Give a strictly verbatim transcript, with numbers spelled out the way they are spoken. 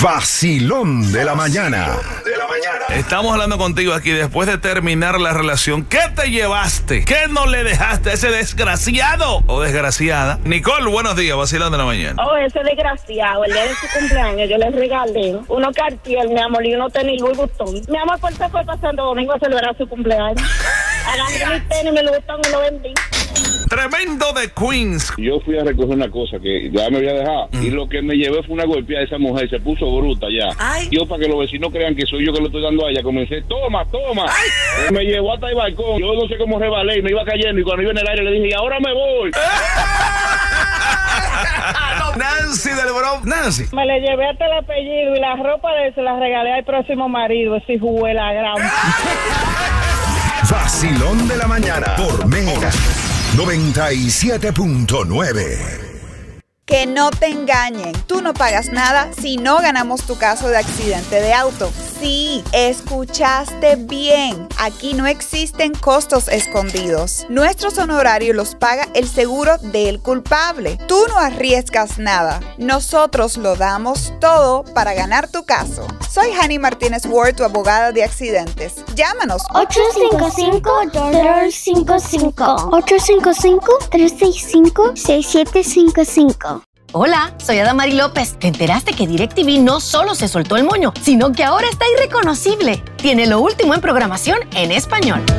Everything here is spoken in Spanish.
Vacilón de la mañana. Estamos hablando contigo aquí después de terminar la relación. ¿Qué te llevaste? ¿Qué no le dejaste a ese desgraciado o desgraciada? Nicole, buenos días, Vacilón de la mañana. Oh, ese desgraciado, el día de su cumpleaños, yo le regalé unos Cartier, mi amor, y unos tenis Louis Vuitton. Mi amor, por eso fue pasando domingo a celebrar su cumpleaños. Agarré mis tenis, me lo Vuitton y lo vendí. Tremendo de Queens. Yo fui a recoger una cosa que ya me había dejado mm. y lo que me llevé fue una golpeada de esa mujer, se puso bruta ya. Ay. Yo, para que los vecinos crean que soy yo que lo estoy dando a ella, comencé, toma, toma. Ay. Me llevó hasta el balcón, yo no sé cómo rebalé y me iba cayendo y cuando iba en el aire le dije, y ahora me voy. Nancy del Bronx. Nancy. Me le llevé hasta el apellido y la ropa de él se la regalé al próximo marido, ese juguela gran. Vacilón de la mañana por Mega noventa y siete punto nueve. Que no te engañen, tú no pagas nada si no ganamos tu caso de accidente de auto. Sí, escuchaste bien. Aquí no existen costos escondidos. Nuestros honorarios los paga el seguro del culpable. Tú no arriesgas nada. Nosotros lo damos todo para ganar tu caso. Soy Hani Martínez Ward, tu abogada de accidentes. Llámanos. ocho cinco cinco, tres cinco cinco. ocho cinco cinco, tres seis cinco, seis siete cinco cinco. Hola, soy Adamari López. ¿Te enteraste que DirecTV no solo se soltó el moño, sino que ahora está irreconocible? Tiene lo último en programación en español.